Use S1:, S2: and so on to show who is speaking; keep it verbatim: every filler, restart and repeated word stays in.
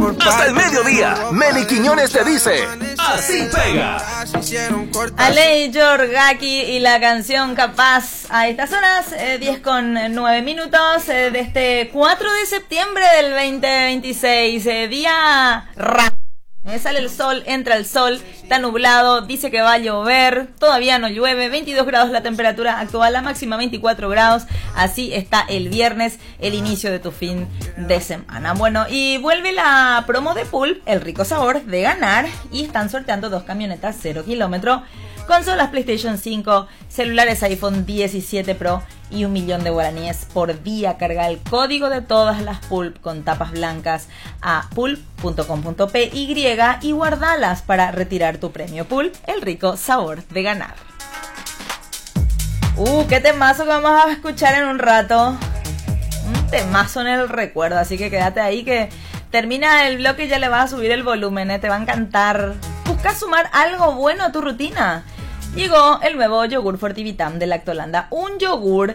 S1: Hasta el mediodía, Meli Quiñones te dice, así pega.
S2: Ale Yorgaki y la canción Capaz. A estas horas, eh, diez con nueve minutos eh, de este cuatro de septiembre del veinte veintiséis. Eh, día raro. Eh, sale el sol, entra el sol, está nublado, dice que va a llover, todavía no llueve, veintidós grados la temperatura actual, la máxima veinticuatro grados, así está el viernes, el inicio de tu fin de semana. Bueno, y vuelve la promo de Pulp, el rico sabor de ganar, y están sorteando dos camionetas cero kilómetro, consolas PlayStation cinco, celulares iPhone diecisiete Pro y un millón de guaraníes por día. Carga el código de todas las Pulp con tapas blancas a pulp punto com punto p y y guardalas para retirar tu premio. Pulp, el rico sabor de ganar. Uh, qué temazo que vamos a escuchar en un rato. Un temazo en el recuerdo, así que quédate ahí que termina el bloque y ya le vas a subir el volumen, ¿eh? Te va a encantar. Busca sumar algo bueno a tu rutina. Llegó el nuevo yogur Fortivitam de Lactolanda, un yogur